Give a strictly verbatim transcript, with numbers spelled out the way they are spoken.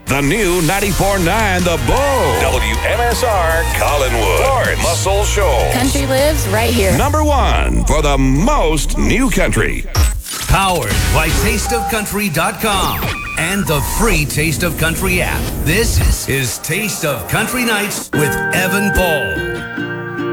The new ninety-four point nine The Bull. W M S R Collinwood. Lawrence Muscle Shoals. Country lives right here. Number one for the most new country. Powered by taste of country dot com and the free Taste of Country app. This is Taste of Country Nights with Evan Paul.